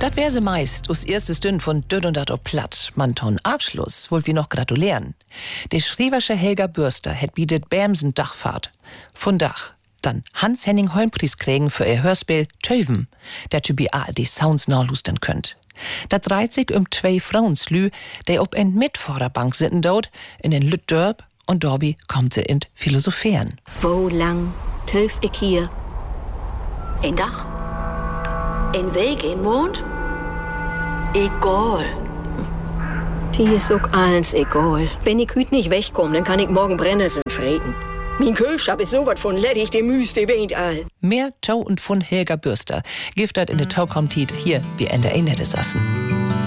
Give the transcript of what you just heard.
Dat wär se meist, us erste Stünd von Död und dat o platt. Man ton Abschluss, wollt wir noch gratulieren. Der Schrieversche Helga Bürster het bietet Bämsen Dachfahrt. Von Dach. Dann Hans-Henning Holmpreis kriegen für ihr Hörspiel Töven, der typi die Sounds nachlustern könnt. Dat dreht sich um 2 Frauenslü, die op en Mitfahrerbank sitten dort, in den Lüttdörp, und Dorbi kommt sie in Philosophieren. Wo lang töf ich hier? Ein Dach? Ein Weg, ein Mond? Egal. Die ist auch alles egal. Wenn ich heute nicht wegkomme, dann kann ich morgen Brennnesseln freten. Mein Kühlschrank ist so was von ledig, die Müste weint all. Mehr Tau und von Helga Bürster. Giftet in der Taukomtit hier wie in der Ende des Sassen.